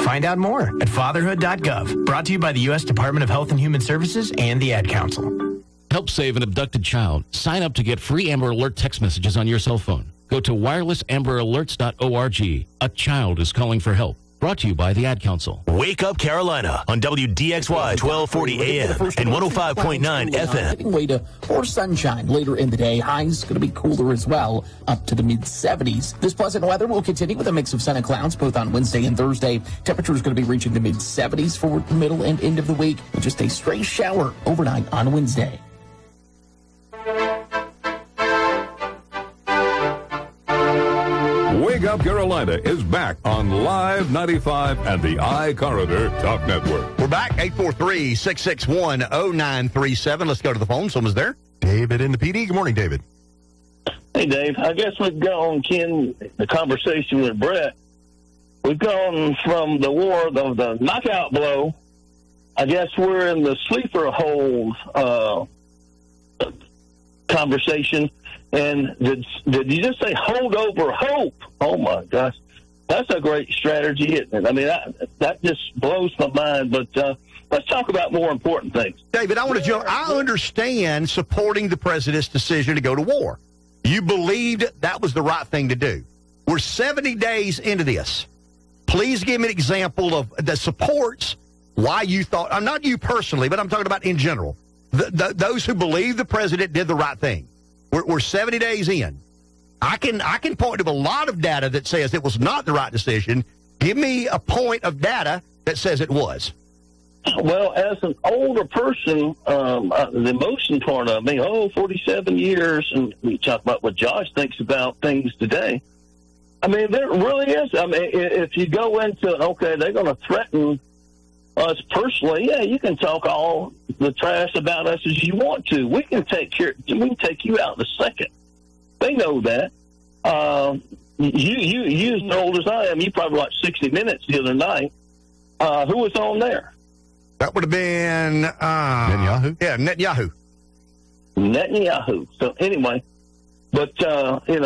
Find out more at fatherhood.gov. Brought to you by the U.S. Department of Health and Human Services and the Ad Council. Help save an abducted child. Sign up to get free Amber Alert text messages on your cell phone. Go to wirelessamberalerts.org. A child is calling for help. Brought to you by the Ad Council. Wake Up Carolina on WDXY 1240 AM and 105.9 FM. Giving way to more sunshine later in the day. Highs going to be cooler as well, up to the mid-70s. This pleasant weather will continue with a mix of sun and clouds both on Wednesday and Thursday. Temperatures going to be reaching the mid-70s for the middle and end of the week, with just a stray shower overnight on Wednesday. Wake Up Carolina is back on Live 95 and the iCorridor Talk Network. We're back, 843-661-0937. Let's go to the phone. Someone's there. David in the PD. Good morning, David. Hey, Dave. I guess we've gone, Ken, the conversation with Brett. We've gone from the war of the knockout blow. I guess we're in the sleeper hold conversation. And did you just say hold over hope? Oh, my gosh. That's a great strategy. I mean, that just blows my mind. But let's talk about more important things. David, I want to jump. I understand supporting the president's decision to go to war. You believed that was the right thing to do. We're 70 days into this. Please give me an example of that supports why you thought, not you personally, but I'm talking about in general, those who believe the president did the right thing. We're 70 days in. I can point to a lot of data that says it was not the right decision. Give me a point of data that says it was. Well, as an older person, the emotion part of me, 47 years, and we talk about what Josh thinks about things today. I mean, there really is. I mean, if you go into, okay, they're going to threaten us personally, yeah, you can talk all the trash about us as you want to. We can take you out in a second. They know that. You as old as I am, you probably watched 60 Minutes the other night. Who was on there? That would have been Netanyahu. Yeah, Netanyahu. So anyway, but and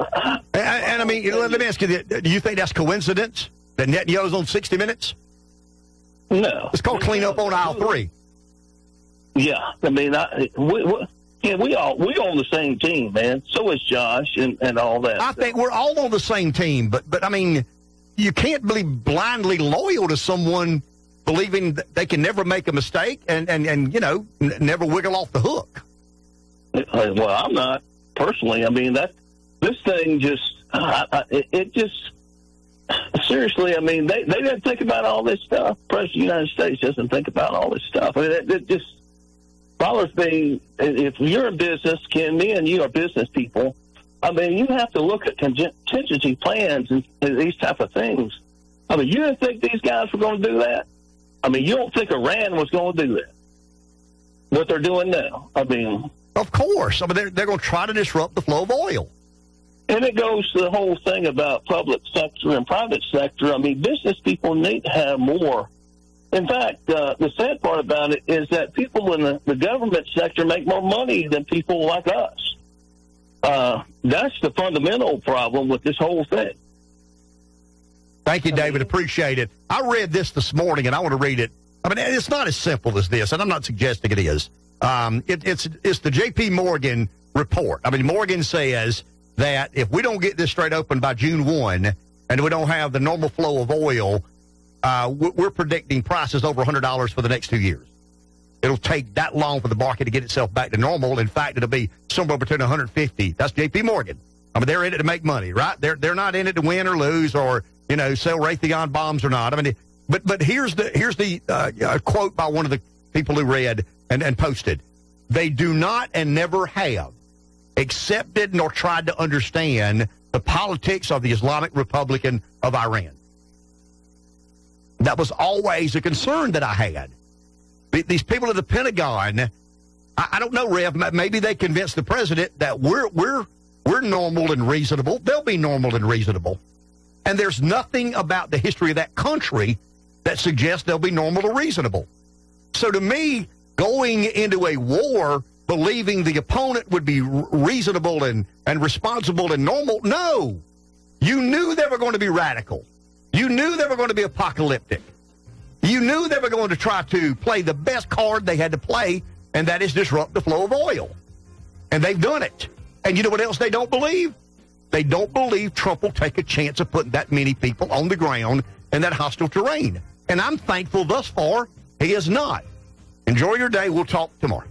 I mean, let me ask you: do you think that's coincidence that Netanyahu's on 60 Minutes? No, it's called clean up on aisle 3. Yeah, I mean, we on the same team, man. So is Josh and all that. I think we're all on the same team, but I mean, you can't be blindly loyal to someone believing that they can never make a mistake and never wiggle off the hook. Well, I'm not personally. I mean, this thing just it just. Seriously, I mean, they didn't think about all this stuff. The President of the United States doesn't think about all this stuff. I mean, it just bothers me. If you're in business, Ken, me and you are business people, I mean, you have to look at contingency plans and these type of things. I mean, you didn't think these guys were going to do that? I mean, you don't think Iran was going to do that? What they're doing now? I mean... Of course. I mean, they're going to try to disrupt the flow of oil. And it goes to the whole thing about public sector and private sector. I mean, business people need to have more. In fact, the sad part about it is that people in the government sector make more money than people like us. That's the fundamental problem with this whole thing. Thank you, David. Appreciate it. I read this morning, and I want to read it. I mean, it's not as simple as this, and I'm not suggesting it is. It's the J.P. Morgan report. I mean, Morgan says that if we don't get this straight open by June 1 and we don't have the normal flow of oil, we're predicting prices over $100 for the next 2 years. It'll take that long for the market to get itself back to normal. In fact, it'll be somewhere between 150. That's J.P. Morgan. I mean, they're in it to make money, right? They're not in it to win or lose or, sell Raytheon bombs or not. I mean, but here's the quote by one of the people who read and posted. They do not and never have accepted nor tried to understand the politics of the Islamic Republic of Iran. That was always a concern that I had. These people at the Pentagon, I don't know, Rev, maybe they convinced the president that we're normal and reasonable. They'll be normal and reasonable. And there's nothing about the history of that country that suggests they'll be normal or reasonable. So to me, going into a war believing the opponent would be reasonable and responsible and normal, no. You knew they were going to be radical. You knew they were going to be apocalyptic. You knew they were going to try to play the best card they had to play, and that is disrupt the flow of oil. And they've done it. And you know what else they don't believe? They don't believe Trump will take a chance of putting that many people on the ground in that hostile terrain. And I'm thankful thus far he is not. Enjoy your day. We'll talk tomorrow.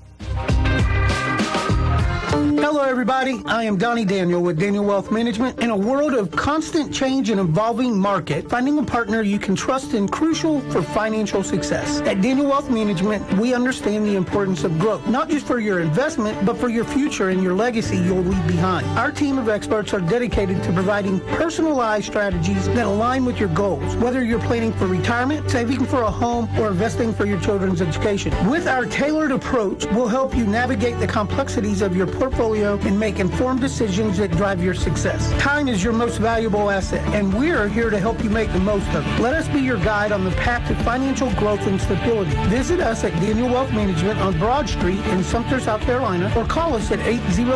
Hello, everybody. I am Donnie Daniel with Daniel Wealth Management. In a world of constant change and evolving market, finding a partner you can trust is crucial for financial success. At Daniel Wealth Management, we understand the importance of growth, not just for your investment, but for your future and your legacy you'll leave behind. Our team of experts are dedicated to providing personalized strategies that align with your goals, whether you're planning for retirement, saving for a home, or investing for your children's education. With our tailored approach, we'll help you navigate the complexities of your portfolio and make informed decisions that drive your success. Time is your most valuable asset, and we're here to help you make the most of it. Let us be your guide on the path to financial growth and stability. Visit us at Daniel Wealth Management on Broad Street in Sumter, South Carolina, or call us at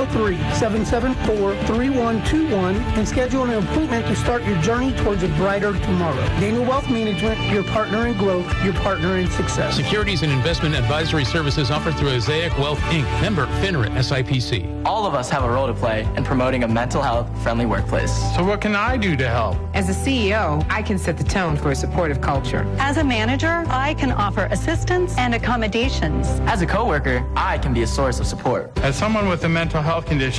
803-774-3121 and schedule an appointment to start your journey towards a brighter tomorrow. Daniel Wealth Management, your partner in growth, your partner in success. Securities and investment advisory services offered through Osaic Wealth, Inc., member FINRA SIPC. All of us have a role to play in promoting a mental health friendly workplace. So what can I do to help? As a CEO, I can set the tone for a supportive culture. As a manager, I can offer assistance and accommodations. As a coworker, I can be a source of support. As someone with a mental health condition,